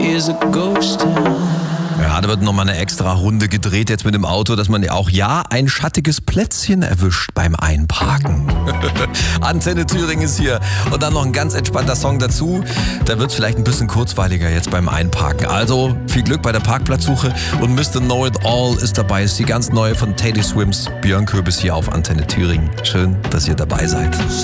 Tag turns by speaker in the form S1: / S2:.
S1: is a ghost town.
S2: Ja, da wird nochmal eine extra Runde gedreht jetzt mit dem Auto, dass man ja auch ein schattiges Plätzchen erwischt beim Einparken. Antenne Thüringen ist hier und dann noch ein ganz entspannter Song dazu. Da wird es vielleicht ein bisschen kurzweiliger jetzt beim Einparken. Also viel Glück bei der Parkplatzsuche und Mr. Know It All ist dabei. Ist die ganz neue von Teddy Swims. Björn Köbis hier auf Antenne Thüringen. Schön, dass ihr dabei seid.